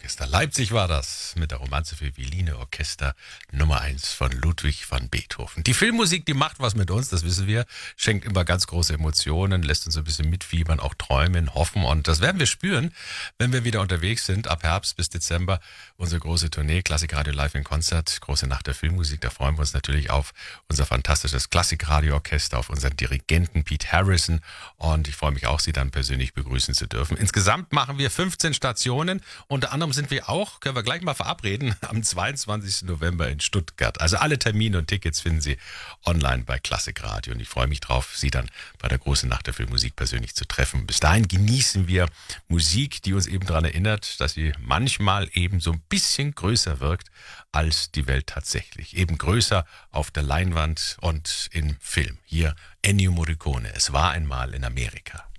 Orchester Leipzig war das mit der Romanze für Violine Orchester Nummer 1 von Ludwig van Beethoven. Die Filmmusik, die macht was mit uns, das wissen wir, schenkt immer ganz große Emotionen, lässt uns ein bisschen mitfiebern, auch träumen, hoffen und das werden wir spüren, wenn wir wieder unterwegs sind, ab Herbst bis Dezember, unsere große Tournee, Klassikradio Live in Konzert, große Nacht der Filmmusik, da freuen wir uns natürlich auf unser fantastisches Klassikradio-Orchester, auf unseren Dirigenten Pete Harrison und ich freue mich auch, Sie dann persönlich begrüßen zu dürfen. Insgesamt machen wir 15 Stationen. Unter anderem sind wir auch, können wir gleich mal verabreden, am 22. November in Stuttgart. Also alle Termine und Tickets finden Sie online bei Klassikradio. Und ich freue mich drauf, Sie dann bei der großen Nacht der Filmmusik persönlich zu treffen. Bis dahin genießen wir Musik, die uns eben daran erinnert, dass sie manchmal eben so ein bisschen größer wirkt als die Welt tatsächlich. Eben größer auf der Leinwand und im Film. Hier Ennio Morricone. Es war einmal in Amerika.